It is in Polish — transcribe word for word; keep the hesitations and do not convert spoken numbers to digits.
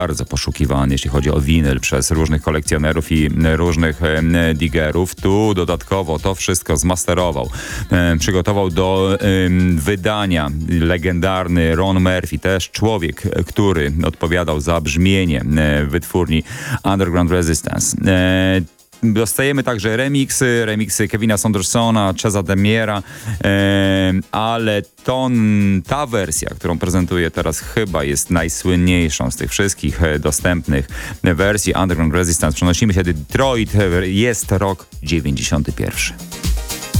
bardzo poszukiwany, jeśli chodzi o winyl przez różnych kolekcjonerów i różnych e, digerów. Tu dodatkowo to wszystko zmasterował. E, przygotował do e, wydania legendarny Ron Murphy, też człowiek, który odpowiadał za brzmienie e, wytwórni Underground Resistance. E, Dostajemy także remiksy, remiksy Kevina Saundersona, Cheza Demiera, e, ale ton, ta wersja, którą prezentuję teraz, chyba jest najsłynniejszą z tych wszystkich e, dostępnych wersji Underground Resistance. Przenosimy się do Detroit, jest rok dziewięćdziesiąty pierwszy.